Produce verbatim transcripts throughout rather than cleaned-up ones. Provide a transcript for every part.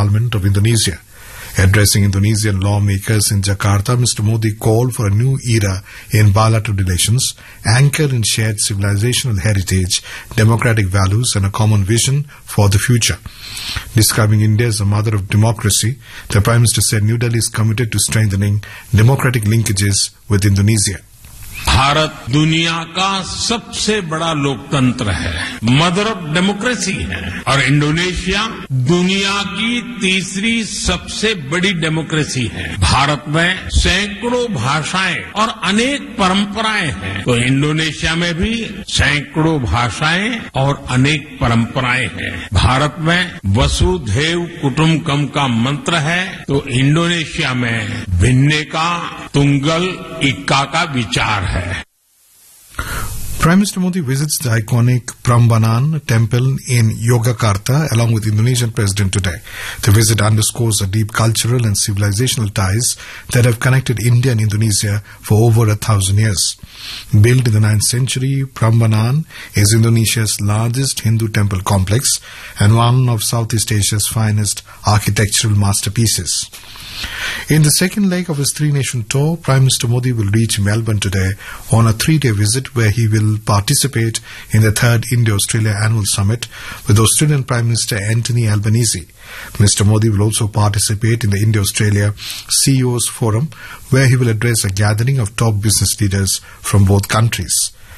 Parliament of Indonesia. Addressing Indonesian lawmakers in Jakarta, Mister Modi called for a new era in bilateral relations, anchored in shared civilizational heritage, democratic values and a common vision for the future. Describing India as the mother of democracy, the Prime Minister said New Delhi is committed to strengthening democratic linkages with Indonesia. Bharat दुनिया का सबसे बड़ा लोकतंत्र है, mother of democracy है, और Indonesia दुनिया की तीसरी सबसे बड़ी डेमोक्रेसी है। भारत में सैकड़ों भाषाएं और अनेक परंपराएं हैं, तो इंडोनेशिया में भी सैकड़ों भाषाएं और अनेक परंपराएं हैं। भारत में वसुधैव कुटुंबकम का मंत्र है, तो इंडोनेशिया में भिन्नेका तुंगल इक्का का विचार है। Prime Minister Modi visits the iconic Prambanan temple in Yogyakarta along with Indonesian President today. The visit underscores the deep cultural and civilizational ties that have connected India and Indonesia for over a thousand years. Built in the ninth century, Prambanan is Indonesia's largest Hindu temple complex and one of Southeast Asia's finest architectural masterpieces. In the second leg of his three-nation tour, Prime Minister Modi will reach Melbourne today on a three-day visit where he will participate in the third India-Australia Annual Summit with Australian Prime Minister Anthony Albanese. Mister Modi will also participate in the India-Australia C E Os Forum where he will address a gathering of top business leaders from both countries.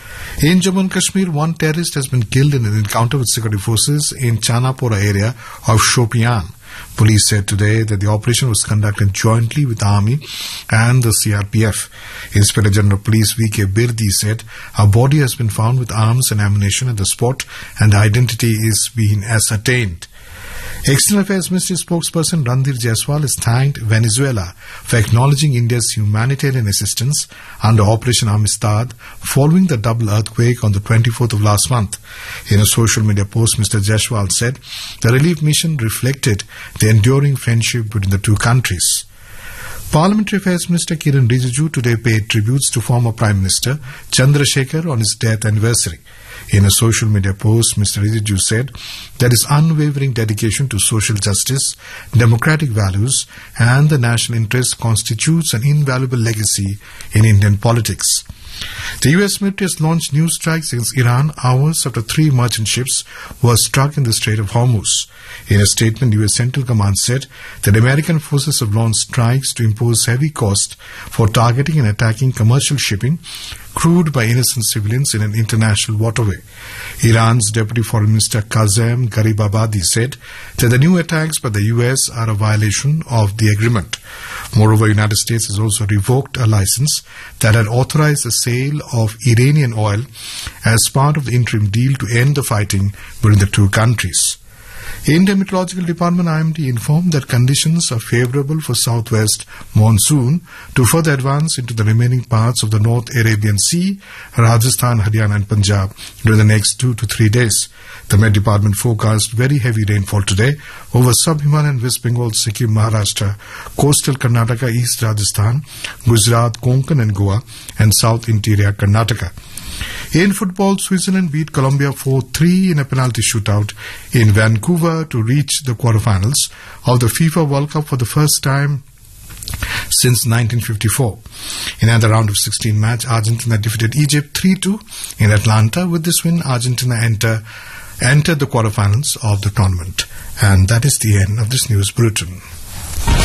In Jammu and Kashmir, one terrorist has been killed in an encounter with security forces in Chanapora area of Shopian. Police said today that the operation was conducted jointly with the Army and the C R P F. Inspector General of Police V K Birdi said a body has been found with arms and ammunition at the spot and the identity is being ascertained. External Affairs Ministry spokesperson Randhir Jaiswal has thanked Venezuela for acknowledging India's humanitarian assistance under Operation Amistad following the double earthquake on the twenty-fourth of last month. In a social media post, Mister Jaiswal said the relief mission reflected the enduring friendship between the two countries. Parliamentary Affairs Minister Kiran Rijiju today paid tributes to former Prime Minister Chandrasekhar on his death anniversary. In a social media post, Mister Rijiju said that his unwavering dedication to social justice, democratic values and the national interest constitutes an invaluable legacy in Indian politics. The U S military has launched new strikes against Iran hours after three merchant ships were struck in the Strait of Hormuz. In a statement, U S Central Command said that American forces have launched strikes to impose heavy cost for targeting and attacking commercial shipping crewed by innocent civilians in an international waterway. Iran's Deputy Foreign Minister Kazem Garibabadi said that the new attacks by the U S are a violation of the agreement. Moreover, the United States has also revoked a license that had authorized the sale of Iranian oil as part of the interim deal to end the fighting between the two countries. India Meteorological Department I M D informed that conditions are favourable for southwest monsoon to further advance into the remaining parts of the North Arabian Sea, Rajasthan, Haryana and Punjab during the next two to three days. The Met Department forecast very heavy rainfall today over sub-Himalayan West Bengal, Sikkim, Maharashtra, coastal Karnataka, East Rajasthan, Gujarat, Konkan and Goa and South Interior Karnataka. In football, Switzerland beat Colombia four three in a penalty shootout in Vancouver to reach the quarterfinals of the FIFA World Cup for the first time since nineteen fifty-four. In another round of sixteen match, Argentina defeated Egypt three two in Atlanta. With this win, Argentina enter, entered the quarterfinals of the tournament. And that is the end of this news bulletin.